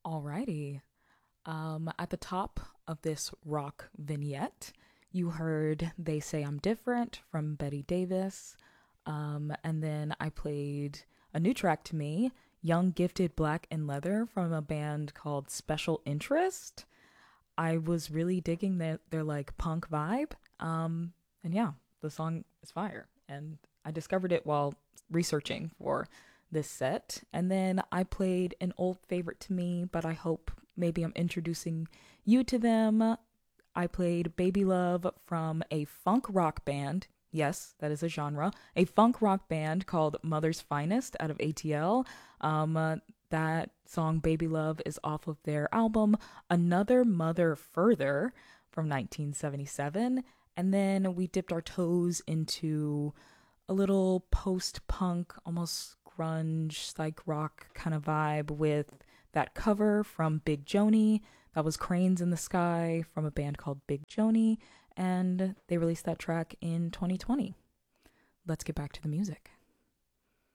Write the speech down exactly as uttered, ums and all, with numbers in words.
Alrighty. Um, at the top of this rock vignette, you heard They Say I'm Different from Betty Davis. Um, and then I played a new track to me, Young Gifted Black and Leather from a band called Special Interest. I was really digging their, their like punk vibe. Um, and yeah, the song is fire. And I discovered it while researching for this set. And then I played an old favorite to me, but I hope maybe I'm introducing you to them. I played Baby Love from a funk rock band. Yes, that is a genre. A funk rock band called Mother's Finest out of A T L. Um, uh, that song Baby Love is off of their album Another Mother Further from nineteen seventy-seven. And then we dipped our toes into a little post punk, almost grunge, psych rock kind of vibe with that cover from Big Joni. That was Cranes in the Sky from a band called Big Joni. And they released that track in twenty twenty. Let's get back to the music.